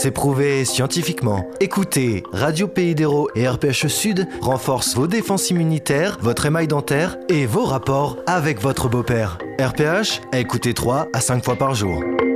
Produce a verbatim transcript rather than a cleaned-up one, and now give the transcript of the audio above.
C'est prouvé scientifiquement. Écoutez, Radio Pays d'Hérault et R P H Sud renforcent vos défenses immunitaires, votre émail dentaire et vos rapports avec votre beau-père. R P H, à écouter trois à cinq fois par jour.